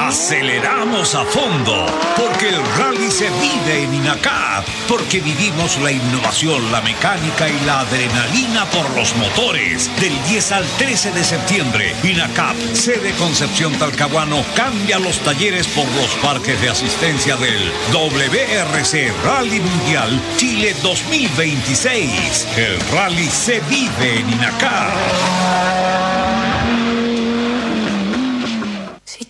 aceleramos a fondo, porque el rally se vive en Inacap, porque vivimos la innovación, la mecánica y la adrenalina por los motores. Del 10 al 13 de septiembre, Inacap, sede Concepción Talcahuano, cambia los talleres por los parques de asistencia del WRC Rally Mundial Chile 2026. El rally se vive en Inacap.